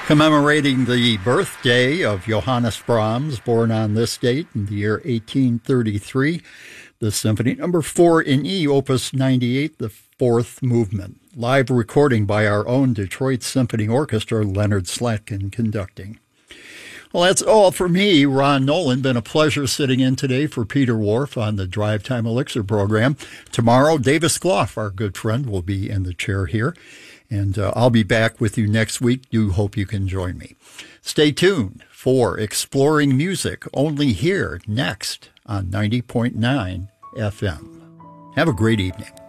Commemorating the birthday of Johannes Brahms, born on this date in the year 1833, the Symphony No. 4 in E, Opus 98, the fourth movement. Live recording by our own Detroit Symphony Orchestra, Leonard Slatkin conducting. Well, that's all for me, Ron Nolan. Been a pleasure sitting in today for Peter Wharf on the Drive Time Elixir program. Tomorrow, Davis Gloff, our good friend, will be in the chair here. And I'll be back with you next week. Do hope you can join me. Stay tuned for Exploring Music, only here next on 90.9 FM. Have a great evening.